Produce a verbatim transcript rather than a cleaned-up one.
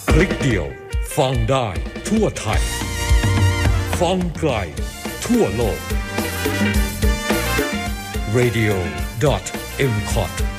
คลิกเดียวฟังได้ทั่วไทยฟังไกลทั่วโลก radio ดอท เอ็ม ซี โอ ที